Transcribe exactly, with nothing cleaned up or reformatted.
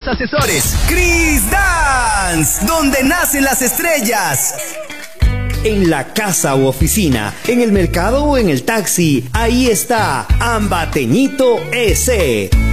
asesores. Chris Dance, donde nacen las estrellas. En la casa u oficina, en el mercado o en el taxi, ahí está Ambateñito S.